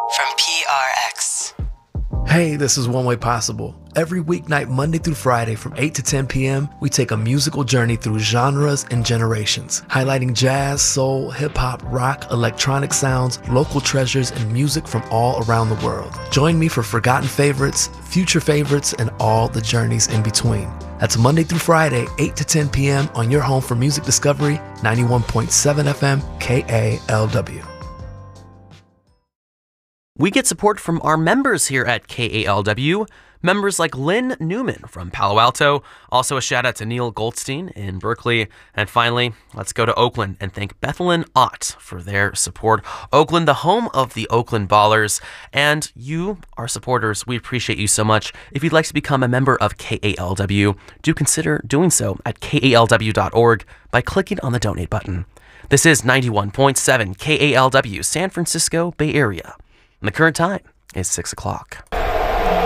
from PRX. Hey, this is One Way Possible. Every weeknight, Monday through Friday from 8 to 10 p.m., we take a musical journey through genres and generations, highlighting jazz, soul, hip-hop, rock, electronic sounds, local treasures, and music from all around the world. Join me for forgotten favorites, future favorites, and all the journeys in between. That's Monday through Friday, 8 to 10 p.m. on your home for music discovery, 91.7 FM, KALW. We get support from our members here at KALW. Members like Lynn Newman from Palo Alto. Also a shout out to Neil Goldstein in Berkeley. And finally, let's go to Oakland and thank Bethelyn Ott for their support. Oakland, the home of the Oakland Ballers. And you, our supporters, we appreciate you so much. If you'd like to become a member of KALW, do consider doing so at kalw.org by clicking on the donate button. This is 91.7 KALW, San Francisco Bay Area. And the current time is 6 o'clock.